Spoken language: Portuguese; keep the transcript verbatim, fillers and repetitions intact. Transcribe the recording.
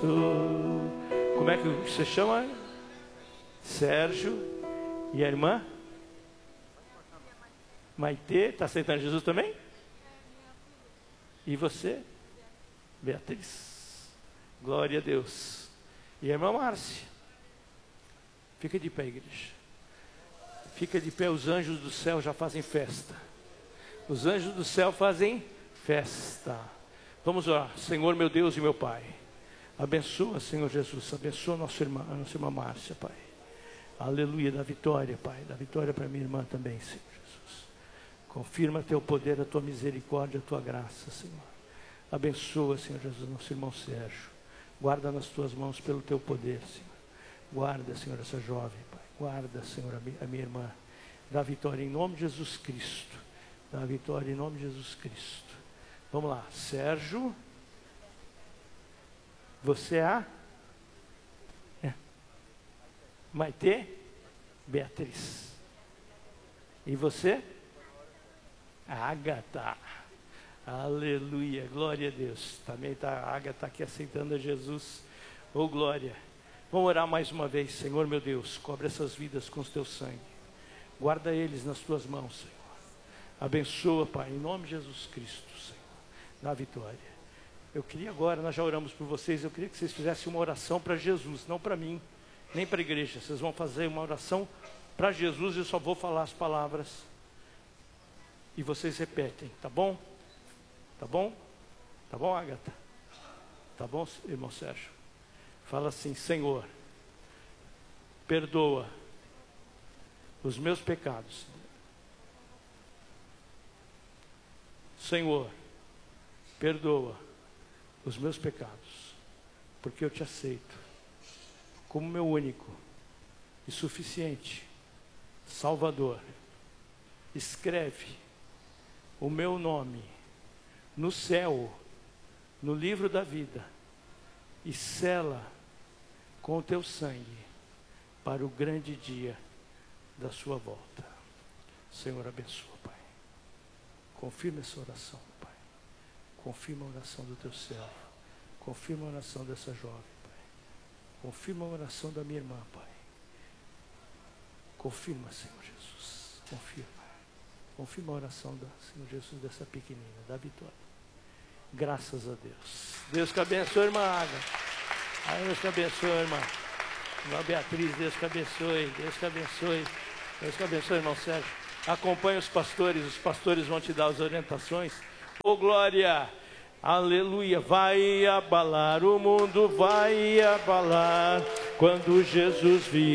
Como é que você chama? Sérgio. E a irmã? Maitê. Está aceitando Jesus também? E você? Beatriz. Glória a Deus. E a irmã Márcia? Fica de pé, igreja. Fica de pé, os anjos do céu já fazem festa. Os anjos do céu fazem festa. Vamos orar. Senhor, meu Deus e meu Pai, abençoa, Senhor Jesus, abençoa nossa irmã, a nossa irmã Márcia, Pai. Aleluia, da vitória, Pai, da vitória para minha irmã também, Senhor Jesus. Confirma teu poder, a tua misericórdia, a tua graça, Senhor. Abençoa, Senhor Jesus, nosso irmão Sérgio. Guarda nas tuas mãos pelo teu poder, Senhor. Guarda, Senhor, essa jovem, Pai. Guarda, Senhor, a minha irmã. Dá vitória em nome de Jesus Cristo. Dá vitória em nome de Jesus Cristo. Vamos lá, Sérgio. Você é a? É. Maitê? Beatriz. E você? Ágata. Aleluia, glória a Deus. Também está a Ágata aqui aceitando a Jesus. Oh, glória. Vamos orar mais uma vez. Senhor, meu Deus, cobre essas vidas com o teu sangue. Guarda eles nas tuas mãos, Senhor. Abençoa, Pai, em nome de Jesus Cristo, Senhor. Dá vitória. Eu queria agora, nós já oramos por vocês, eu queria que vocês fizessem uma oração para Jesus, não para mim, nem para a igreja. Vocês vão fazer uma oração para Jesus, eu só vou falar as palavras. E vocês repetem, tá bom? Tá bom? Tá bom, Ágata? Tá bom, irmão Sérgio? Fala assim: Senhor, perdoa os meus pecados. Senhor, perdoa os meus pecados, porque eu te aceito como meu único e suficiente Salvador. Escreve o meu nome no céu, no livro da vida, e sela com o teu sangue para o grande dia da sua volta. Senhor, abençoa, Pai. Confirma essa oração, Pai. Confirma a oração do teu servo. Confirma a oração dessa jovem, Pai. Confirma a oração da minha irmã, Pai. Confirma, Senhor Jesus. Confirma. Confirma a oração da Senhor Jesus dessa pequenina, da vitória. Graças a Deus. Deus que abençoe, irmã Água. Deus que abençoe, irmã. Irmã Beatriz, Deus que abençoe. Deus que abençoe. Deus que abençoe, irmão Sérgio. Acompanhe os pastores. Os pastores vão te dar as orientações. Oh, glória. Aleluia. Vai abalar o mundo, vai abalar quando Jesus vir.